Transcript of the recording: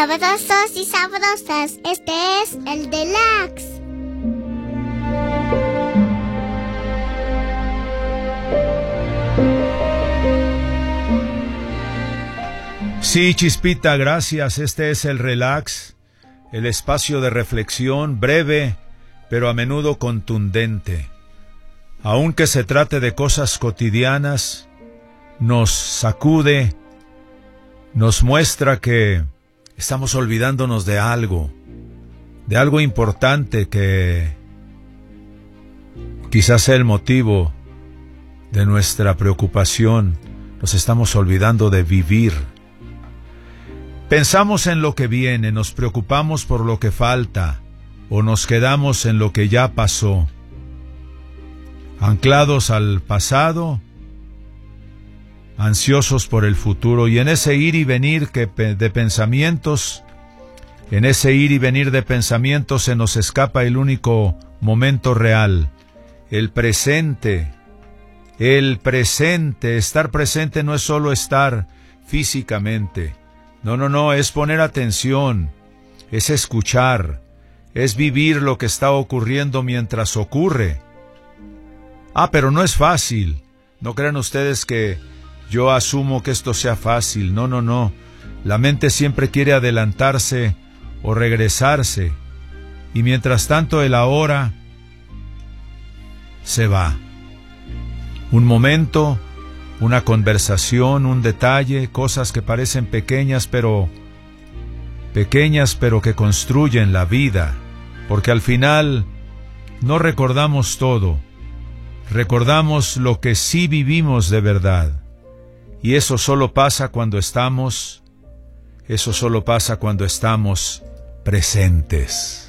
Sabrosos y sabrosas, este es el Deluxe. Sí, Chispita, gracias. Este es el Relax, el espacio de reflexión breve, pero a menudo contundente. Aunque se trate de cosas cotidianas, nos sacude, nos muestra que estamos olvidándonos de algo importante que quizás sea el motivo de nuestra preocupación. Nos estamos olvidando de vivir. Pensamos en lo que viene, nos preocupamos por lo que falta, o nos quedamos en lo que ya pasó. Anclados al pasado, ansiosos por el futuro, y en ese ir y venir de pensamientos se nos escapa el único momento real, el presente. El presente, estar presente no es solo estar físicamente. No, es poner atención, es escuchar, es vivir lo que está ocurriendo mientras ocurre. Pero no es fácil. No crean ustedes que yo asumo que esto sea fácil. No. La mente siempre quiere adelantarse o regresarse. Y mientras tanto el ahora se va. Un momento, una conversación, un detalle, cosas que parecen pequeñas pero que construyen la vida. Porque al final no recordamos todo. Recordamos lo que sí vivimos de verdad. Y eso solo pasa cuando estamos presentes.